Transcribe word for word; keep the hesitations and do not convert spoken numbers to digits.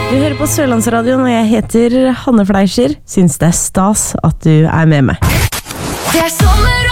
Du hører på Sørlandsradioen, og jeg heter Hanne Fleischer. Syns det er stas at du er med meg. Det er sommer